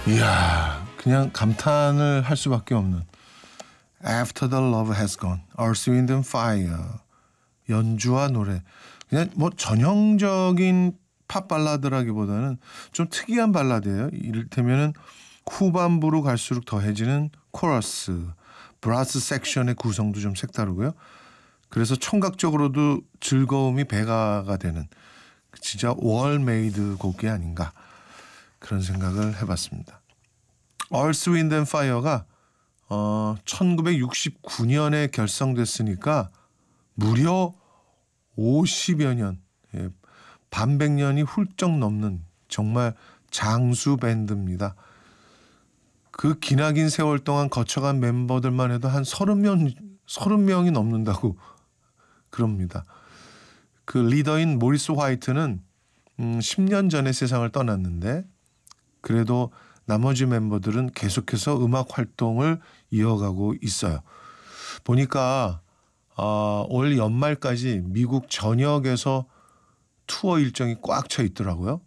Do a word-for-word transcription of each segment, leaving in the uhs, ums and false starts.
이야, 그냥 감탄을 할 수밖에 없는 After the Love Has Gone, Earth, Wind and Fire. 연주와 노래. 그냥 뭐 전형적인 팝 발라드라기보다는 좀 특이한 발라드예요. 이를테면은 후반부로 갈수록 더해지는 코러스, 브라스 섹션의 구성도 좀 색다르고요. 그래서 청각적으로도 즐거움이 배가가 되는 진짜 월메이드 곡이 아닌가 그런 생각을 해봤습니다. Earth, Wind and Fire가 어, 천구백육십구 년에 결성됐으니까 무려 오십여 년, 예, 반백 년이 훌쩍 넘는 정말 장수 밴드입니다. 그 기나긴 세월 동안 거쳐간 멤버들만 해도 한 서른 명, 서른 명이 넘는다고 그럽니다. 그 리더인 모리스 화이트는 음, 십 년 전에 세상을 떠났는데 그래도 나머지 멤버들은 계속해서 음악 활동을 이어가고 있어요. 보니까 어, 올 연말까지 미국 전역에서 투어 일정이 꽉 차 있더라고요.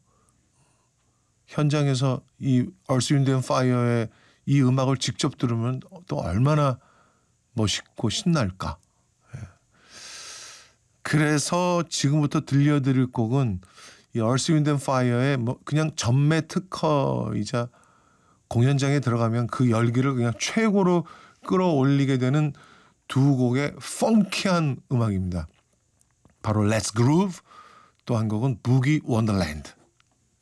현장에서 이 Earth, Wind and Fire의 이 음악을 직접 들으면 또 얼마나 멋있고 신날까. 예. 그래서 지금부터 들려드릴 곡은 이 Earth, Wind and Fire의 뭐 그냥 전매 특허이자 공연장에 들어가면 그 열기를 그냥 최고로 끌어올리게 되는 두 곡의 펑키한 음악입니다. 바로 Let's Groove, 또 한 곡은 Boogie Wonderland.